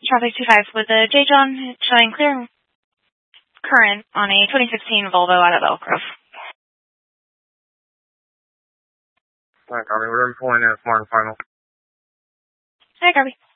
Traffic 25 with the J. John showing clear current on a 2016 Volvo out of Elk Grove. Hi, Copy. We're pulling in Smart and Final. Hi, Garby.